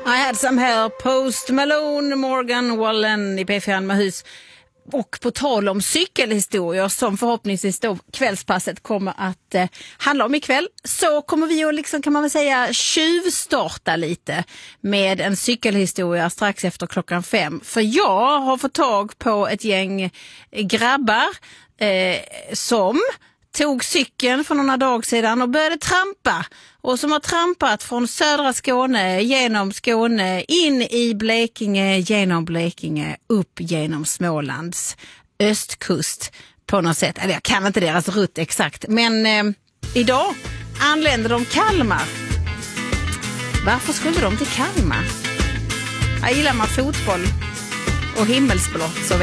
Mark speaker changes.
Speaker 1: I had some help. Post Malone, Morgan Wallen i P4 med hus. Och på tal om cykelhistorier som förhoppningsvis då kvällspasset kommer att handla om ikväll, så kommer vi att liksom, kan man väl säga, tjuvstarta lite med en cykelhistoria strax efter 5:00. För jag har fått tag på ett gäng grabbar som tog cykeln för några dagar sedan och började trampa. Och som har trampat från södra Skåne, genom Skåne, in i Blekinge, genom Blekinge, upp genom Smålands östkust på något sätt. Eller jag kan inte deras rutt exakt. Men idag anländer de Kalmar. Varför skulle de till Kalmar? Jag gillar man fotboll och himmelsblått så